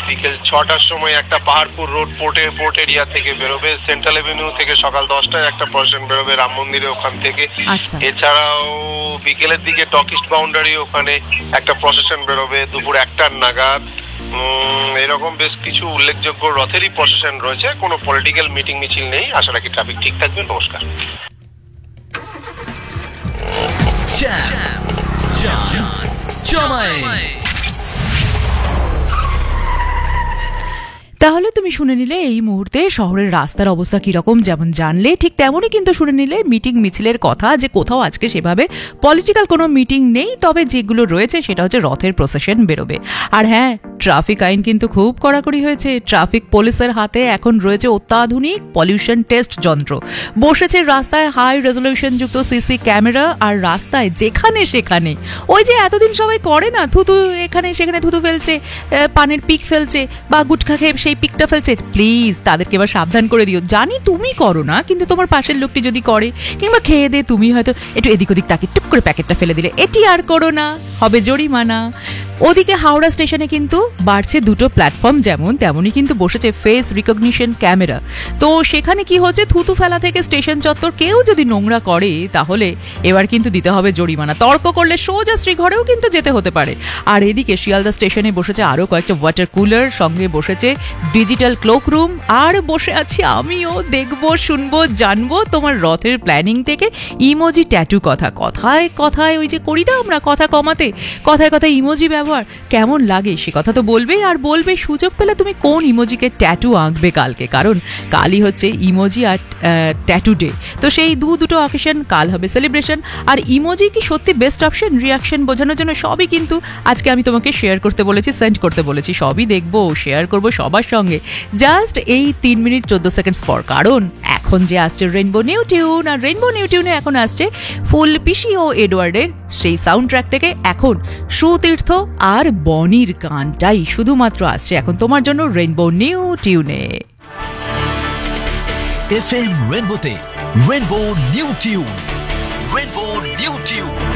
বিকেল 6টার সময় একটা পাহাড়পুর রোড পোর্ট এরিয়া থেকে বেরোবে, সেন্ট্রাল এভিনিউ থেকে সকাল 10টায় একটা প্রসেশন বেরোবে রাম মন্দিরে ওখান থেকে। এছাড়াও বিকেলের দিকে টকিস্ট বাউন্ডারি ওখানে একটা প্রসেশন বেরোবে দুপুর 1টার নাগাদ। এরকম বেশ কিছু উল্লেখযোগ্য রথেরই প্রসেশন রয়েছে। কোনো পলিটিক্যাল মিটিং মিছিল নেই। আশা রাখি ট্রাফিক ঠিক থাকবে। নমস্কার। তাহলে তুমি শুনে নিলে এই মুহূর্তে শহরের রাস্তার অবস্থা কিরকম, যেমন জানলে ঠিক তেমনই কিন্তু শুনে নিলে মিটিং মিছিলের কথা, যে কোথাও আজকে সেভাবে পলিটিক্যাল কোনো মিটিং নেই, তবে যেগুলো রয়েছে সেটা হচ্ছে রথের প্রসেশন বেরোবে। আর হ্যাঁ, ট্রাফিক আইন কিন্তু খুব কড়াকড়ি হয়েছে। ট্রাফিক পুলিশের হাতে এখন রয়েছে অত্যাধুনিক পলিউশন টেস্ট যন্ত্র, বসেছে রাস্তায় হাই রেজলিউশন যুক্ত সিসি ক্যামেরা, আর রাস্তায় যেখানে সেখানে ওই যে এতদিন সবাই করে না, থুতু এখানে সেখানে থুতু ফেলছে, পানের পিক ফেলছে বা গুটখা খেয়ে সেই পিকটা ফেলছে, প্লিজ তাদেরকে এবার সাবধান করে দিও। জানি তুমি করো না, কিন্তু তোমার পাশের লোকটি যদি করে, কিংবা খেয়ে দে তুমি হয়তো একটু এদিক ওদিক তাকে টুক করে প্যাকেটটা ফেলে দিলে, এটি আর করো না, হবে জরিমানা। ওদিকে হাওড়া স্টেশনে কিন্তু বাড়ছে দুটো প্ল্যাটফর্ম, যেমন তেমনই কিন্তু বসেছে ফেস রিকগনিশন ক্যামেরা। তো সেখানে কি হচ্ছে, থুতু ফেলা থেকে স্টেশন চত্বর কেউ যদি নোংরা করে তাহলে এবার কিন্তু দিতে হবে জরিমানা। তর্ক করলে সোজা শ্রীঘরেও কিন্তু যেতে হতে পারে। আর এদিকে শিয়ালদা স্টেশনে বসেছে আরো কয়েকটা ওয়াটার কুলার, সঙ্গে বসেছে ডিজিটাল ক্লোক রুম, আর বসে আছি আমিও, দেখবো শুনবো জানবো তোমার রথের প্ল্যানিং থেকে ইমোজি ট্যাটু কথা। কথায় কথায় ওই যে করি না আমরা কথা কমাতে, কথায় কথায় ইমোজি ব্যবহার কেমন লাগে সে কথা তো বলবেই। আর বলবে সুযোগ পেলে তুমি কোন ইমোজিকে ট্যাটু আঁকবে কালকে, কারণ কালই হচ্ছে ইমোজি আর ট্যাটু ডে। তো সেই দুটো অকেশন, কাল হবে সেলিব্রেশন। আর ইমোজি কি সত্যি বেস্ট অপশন রিয়াকশন বোঝানোর জন্য? সবই কিন্তু আজকে আমি তোমাকে শেয়ার করতে বলেছি, সেন্ড করতে বলেছি, সবই দেখবো, শেয়ার করবো সবার সঙ্গে, জাস্ট এই 3 মিনিট 14 সেকেন্ডস পর। কারণ এখন যে আসছে রেইনবো নিউ টিউন, আর রেইনবো নিউ টিউনে এখন আসছে ফুল পিসি ও এডওয়ার্ডের সেই সাউন্ড ট্র্যাক থেকে এখন সুতীর্থ আর বনির গানটাই শুধুমাত্র আসছে এখন তোমার জন্য rainbow new টিউনে। FM রেইনবোতে rainbow new tune, rainbow new tune.